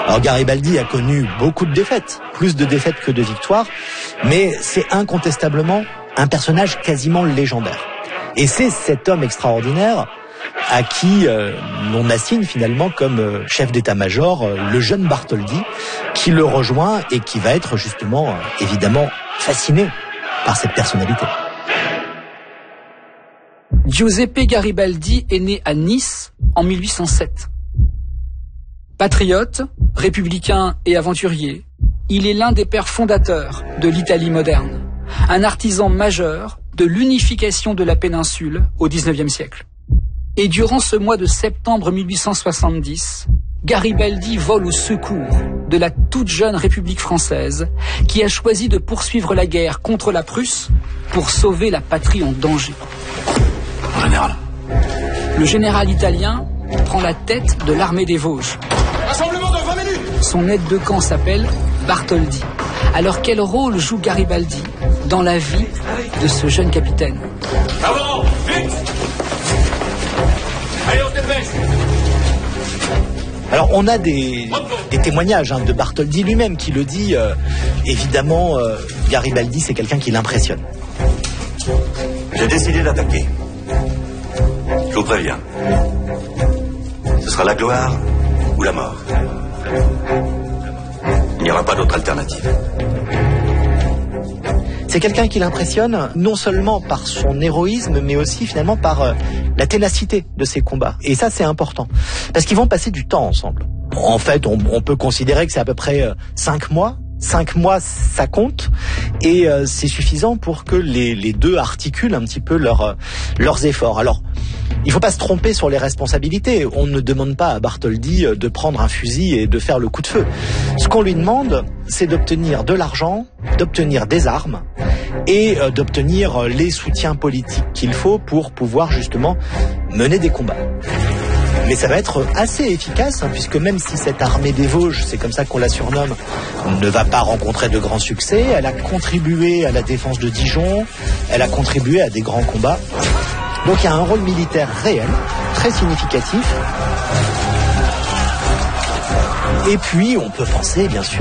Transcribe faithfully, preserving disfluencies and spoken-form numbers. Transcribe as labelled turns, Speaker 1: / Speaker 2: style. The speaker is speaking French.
Speaker 1: Alors Garibaldi a connu beaucoup de défaites, plus de défaites que de victoires, mais c'est incontestablement un personnage quasiment légendaire. Et c'est cet homme extraordinaire à qui euh, l'on assigne finalement comme euh, chef d'état-major euh, le jeune Bartholdi, qui le rejoint et qui va être justement, euh, évidemment, fasciné par cette personnalité.
Speaker 2: Giuseppe Garibaldi est né à Nice en mille huit cent sept. Patriote, républicain et aventurier, il est l'un des pères fondateurs de l'Italie moderne, un artisan majeur de l'unification de la péninsule au dix-neuvième siècle. Et durant ce mois de septembre mille huit cent soixante-dix, Garibaldi vole au secours de la toute jeune République française qui a choisi de poursuivre la guerre contre la Prusse pour sauver la patrie en danger.
Speaker 3: Général.
Speaker 2: Le général italien prend la tête de l'armée des Vosges.
Speaker 3: Rassemblement de vingt minutes.
Speaker 2: Son aide de camp s'appelle Bartholdi. Alors quel rôle joue Garibaldi dans la vie de ce jeune capitaine?
Speaker 3: Avant, vite. Allez, on se dépêche.
Speaker 1: Alors on a des, des témoignages hein, de Bartholdi lui-même qui le dit, euh, évidemment, euh, Garibaldi c'est quelqu'un qui l'impressionne.
Speaker 4: J'ai décidé d'attaquer. Je vous préviens. Ce sera la gloire ou la mort. Il n'y aura pas d'autre alternative.
Speaker 1: C'est quelqu'un qui l'impressionne non seulement par son héroïsme, mais aussi finalement par euh, la ténacité de ses combats. Et ça, c'est important. Parce qu'ils vont passer du temps ensemble. En fait, on, on peut considérer que c'est à peu près euh, cinq mois. Cinq mois, ça compte. Et euh, c'est suffisant pour que les, les deux articulent un petit peu leur, euh, leurs efforts. Alors, il ne faut pas se tromper sur les responsabilités. On ne demande pas à Bartholdi de prendre un fusil et de faire le coup de feu. Ce qu'on lui demande, c'est d'obtenir de l'argent, d'obtenir des armes et euh, d'obtenir les soutiens politiques qu'il faut pour pouvoir justement mener des combats. Mais ça va être assez efficace, hein, puisque même si cette armée des Vosges, c'est comme ça qu'on la surnomme, ne va pas rencontrer de grands succès, elle a contribué à la défense de Dijon, elle a contribué à des grands combats. Donc il y a un rôle militaire réel, très significatif. Et puis on peut penser bien sûr